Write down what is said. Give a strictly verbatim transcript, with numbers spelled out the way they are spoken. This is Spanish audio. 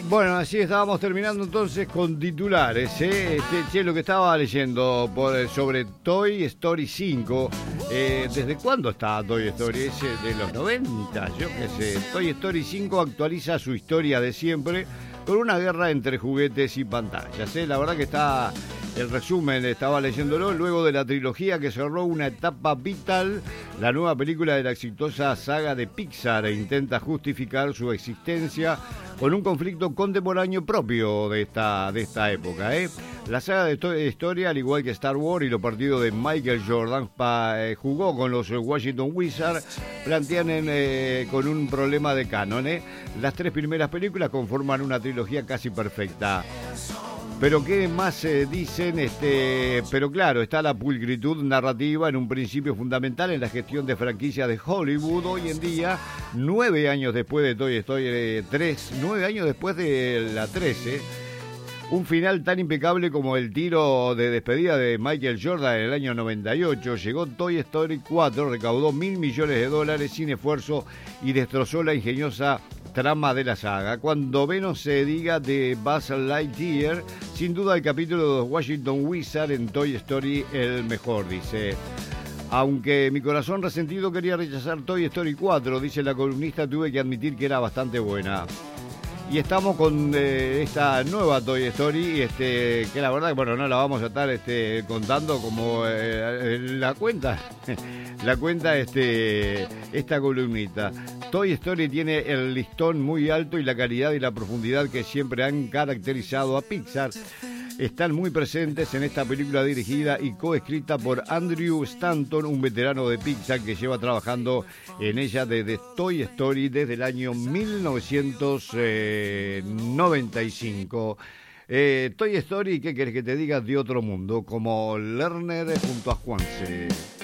Bueno, así estábamos terminando entonces con titulares, ¿eh? Este, che, lo que estaba leyendo por, sobre Toy Story cinco. Eh, ¿Desde cuándo está Toy Story? ¿Es de los noventa? Yo qué sé. Toy Story cinco actualiza su historia de siempre con una guerra entre juguetes y pantallas, ¿eh? La verdad que está... El resumen, estaba leyéndolo, luego de la trilogía que cerró una etapa vital, la nueva película de la exitosa saga de Pixar intenta justificar su existencia con un conflicto contemporáneo propio de esta, de esta época, ¿eh? La saga de Toy Story, al igual que Star Wars y los partidos de Michael Jordan, pa, eh, jugó con los Washington Wizards, plantean en, eh, con un problema de canon, ¿eh? Las tres primeras películas conforman una trilogía casi perfecta. Pero qué más eh, dicen, este, pero claro, está la pulcritud narrativa en un principio fundamental en la gestión de franquicias de Hollywood. Hoy en día, nueve años después de Toy Story eh, tres, nueve años después de la trece, un final tan impecable como el tiro de despedida de Michael Jordan en el año noventa y ocho, llegó Toy Story cuatro, recaudó mil millones de dólares sin esfuerzo y destrozó la ingeniosa trama de la saga. Cuando menos se diga de Buzz Lightyear, sin duda el capítulo de los Washington Wizards en Toy Story el mejor, dice. Aunque mi corazón resentido quería rechazar Toy Story cuatro, dice la columnista, tuve que admitir que era bastante buena. Y estamos con eh, esta nueva Toy Story, este, que la verdad, bueno, no la vamos a estar este, contando como eh, la cuenta, la cuenta este, esta columnita. Toy Story tiene el listón muy alto y la calidad y la profundidad que siempre han caracterizado a Pixar están muy presentes en esta película dirigida y coescrita por Andrew Stanton, un veterano de Pixar que lleva trabajando en ella desde Toy Story desde el año mil novecientos noventa y cinco. Eh, Toy Story, ¿qué querés que te diga? De otro mundo, como Lerner junto a Juanse.